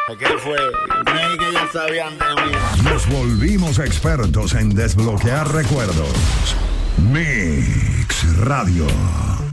¿Qué fue? Creí que ya sabían de mí. Nos volvimos expertos en desbloquear recuerdos. Mix Radio.